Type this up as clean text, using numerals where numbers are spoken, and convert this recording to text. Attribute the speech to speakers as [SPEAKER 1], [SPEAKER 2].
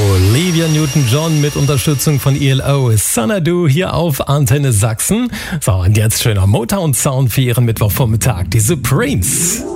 [SPEAKER 1] Olivia Newton-John mit Unterstützung von ELO. Xanadu hier auf Antenne Sachsen. So, und jetzt schöner Motown-Sound für Ihren Mittwochvormittag. Die Supremes.